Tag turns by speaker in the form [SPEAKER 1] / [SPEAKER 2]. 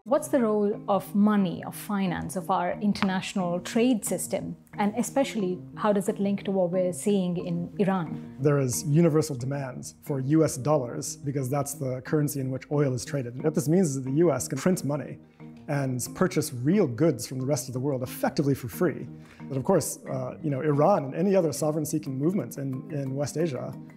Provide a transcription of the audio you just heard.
[SPEAKER 1] What's the role of money, of finance, of our international trade system? And especially, how does it link to what we're seeing in Iran?
[SPEAKER 2] There is universal demand for US dollars because that's the currency in which oil is traded. And what this means is that the US can print money and purchase real goods from the rest of the world effectively for free. But of course, Iran and any other sovereign-seeking movement in West Asia